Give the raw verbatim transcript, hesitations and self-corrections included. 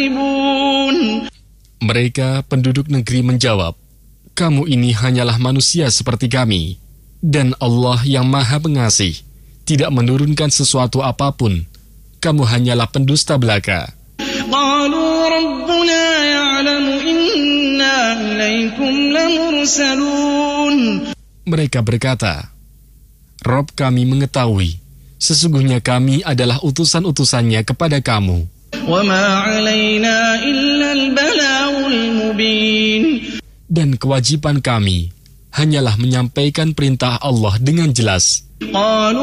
Mereka penduduk negeri menjawab, kamu ini hanyalah manusia seperti kami, dan Allah yang Maha Pengasih tidak menurunkan sesuatu apapun. Kamu hanyalah pendusta belaka. Mereka berkata, Rob kami mengetahui, sesungguhnya kami adalah utusan-utusannya kepada kamu. Dan kewajiban kami hanyalah menyampaikan perintah Allah dengan jelas.